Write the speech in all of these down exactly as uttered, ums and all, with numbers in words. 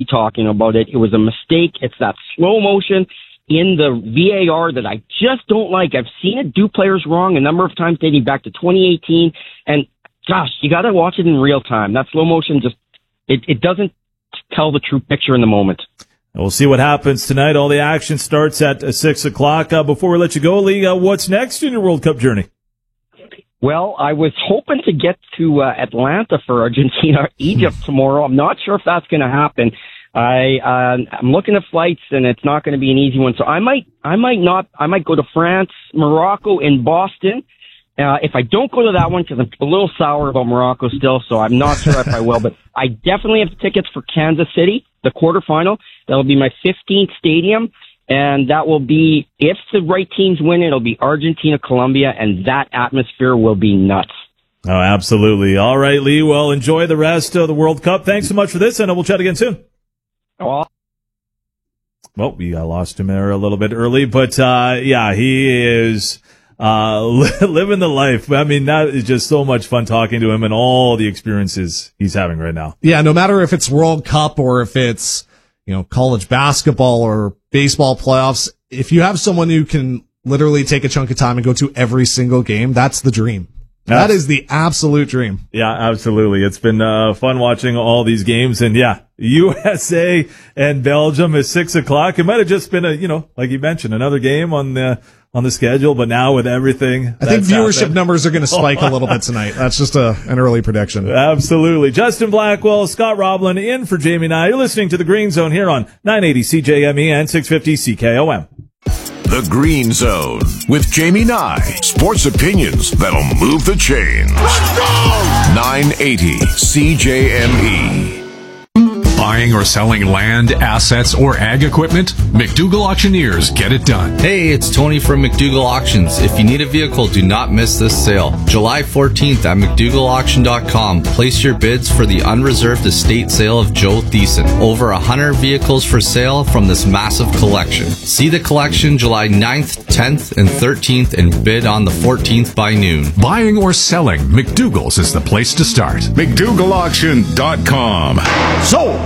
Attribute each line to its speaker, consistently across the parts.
Speaker 1: talking about it. It was a mistake. It's that slow motion in the V A R that I just don't like. I've seen it do players wrong a number of times dating back to twenty eighteen. And gosh, you got to watch it in real time. That slow motion just, it, it doesn't tell the true picture in the moment.
Speaker 2: We'll see what happens tonight. All the action starts at uh, six o'clock. Uh, before we let you go, Lee, uh, what's next in your World Cup journey?
Speaker 1: Well, I was hoping to get to uh, Atlanta for Argentina or Egypt tomorrow. I'm not sure if that's going to happen. I uh, I'm looking at flights, and it's not going to be an easy one. So I might I might not I might go to France, Morocco, and Boston. Uh, if I don't go to that one, because I'm a little sour about Morocco still, so I'm not sure if I will. But I definitely have tickets for Kansas City, the quarterfinal. That'll be my fifteenth stadium. And that will be, if the right teams win, it'll be Argentina, Colombia, and that atmosphere will be nuts.
Speaker 2: Oh, absolutely. All right, Lee. Well, enjoy the rest of the World Cup. Thanks so much for this, and we'll chat again soon.
Speaker 1: Oh.
Speaker 2: Well, we uh, lost him there a little bit early, but uh, yeah, he is uh, living the life. I mean, that is just so much fun talking to him and all the experiences he's having right now.
Speaker 3: Yeah, no matter if it's World Cup or if it's, you know, college basketball or baseball playoffs, if you have someone who can literally take a chunk of time and go to every single game, that's the dream. That is the absolute dream.
Speaker 2: Yeah, absolutely. It's been uh, fun watching all these games. And yeah, U S A and Belgium is six o'clock. It might have just been a, you know, like you mentioned, another game on the on the schedule. But now with everything,
Speaker 3: I think viewership happened. numbers are going to spike a little bit tonight. That's just a, an early prediction.
Speaker 2: Absolutely. Justin Blackwell, Scott Roblin in for Jamie and I. You're listening to The Green Zone here on nine eighty C J M E and six fifty C K O M.
Speaker 4: The Green Zone with Jamie Nye. Sports opinions that'll move the chains. Let's go! nine eighty C J M E.
Speaker 5: Buying or selling land, assets, or ag equipment? McDougall Auctioneers get it done.
Speaker 6: Hey, it's Tony from McDougall Auctions. If you need a vehicle, do not miss this sale. July fourteenth at McDougall Auction dot com. Place your bids for the unreserved estate sale of Joe Thiessen. Over one hundred vehicles for sale from this massive collection. See the collection July ninth, tenth, and thirteenth and bid on the fourteenth by noon.
Speaker 5: Buying or selling, McDougall's is the place to start.
Speaker 4: McDougall Auction dot com.
Speaker 3: Sold!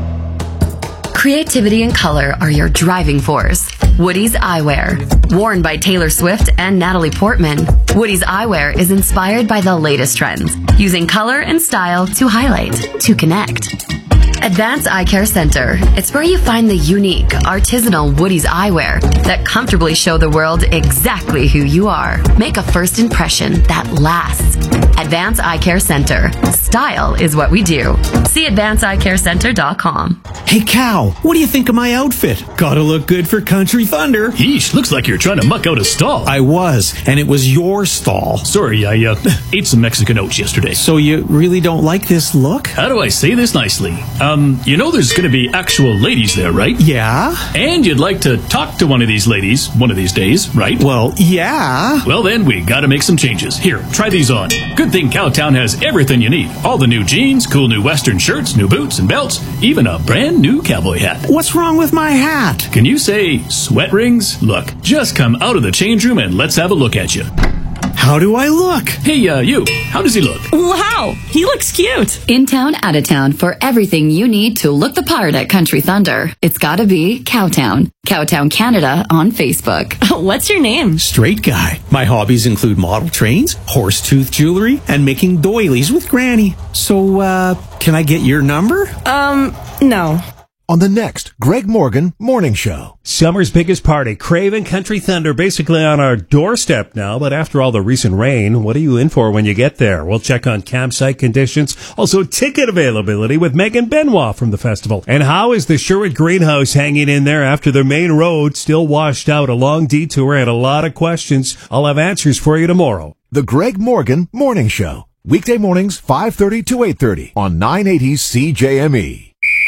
Speaker 7: Creativity and color are your driving force. Woody's Eyewear. Worn by Taylor Swift and Natalie Portman, Woody's Eyewear is inspired by the latest trends, using color and style to highlight, to connect. Advanced Eye Care Center. It's where you find the unique, artisanal Woody's eyewear that comfortably show the world exactly who you are. Make a first impression that lasts. Advanced Eye Care Center. Style is what we do. See advanced eye care center dot com.
Speaker 8: Hey, Cal, what do you think of my outfit? Gotta look good for Country Thunder.
Speaker 9: Yeesh, looks like you're trying to muck out a stall.
Speaker 8: I was, and it was your stall.
Speaker 9: Sorry, I uh, ate some Mexican oats yesterday.
Speaker 8: So you really don't like this look?
Speaker 9: How do I say this nicely? Um, you know there's going to be actual ladies there, right?
Speaker 8: Yeah.
Speaker 9: And you'd like to talk to one of these ladies one of these days, right?
Speaker 8: Well, yeah.
Speaker 9: Well, then we got to make some changes. Here, try these on. Good thing Cowtown has everything you need. All the new jeans, cool new Western shirts, new boots and belts, even a brand new cowboy hat.
Speaker 8: What's wrong with my hat?
Speaker 9: Can you say sweat rings? Look, just come out of the change room and let's have a look at you.
Speaker 8: How do I look?
Speaker 9: Hey, uh, you. How does he look?
Speaker 10: Wow, he looks cute.
Speaker 7: In town, out of town, for everything you need to look the part at Country Thunder. It's gotta be Cowtown. Cowtown Canada on Facebook.
Speaker 10: What's your name?
Speaker 8: Straight guy. My hobbies include model trains, horse-tooth jewelry, and making doilies with Granny. So, uh, can I get your number?
Speaker 10: Um, no.
Speaker 4: On the next Greg Morgan Morning Show.
Speaker 11: Summer's biggest party, Craven Country Thunder, basically on our doorstep now. But after all the recent rain, what are you in for when you get there? We'll check on campsite conditions, also ticket availability with Megan Benoit from the festival. And how is the Sherwood Greenhouse hanging in there after the main road still washed out? A long detour and a lot of questions. I'll have answers for you tomorrow.
Speaker 4: The Greg Morgan Morning Show. Weekday mornings, five thirty to eight thirty on nine eighty C J M E.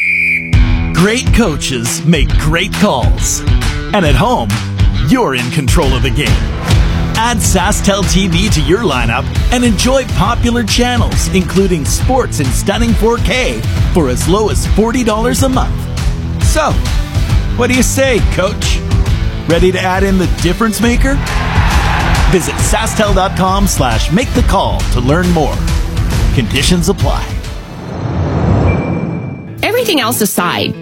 Speaker 12: Great coaches make great calls. And at home, you're in control of the game. Add SaskTel T V to your lineup and enjoy popular channels, including sports in stunning four K for as low as forty dollars a month. So, what do you say, coach? Ready to add in the difference maker? Visit SaskTel.com slash make the call to learn more. Conditions apply.
Speaker 10: Everything else aside,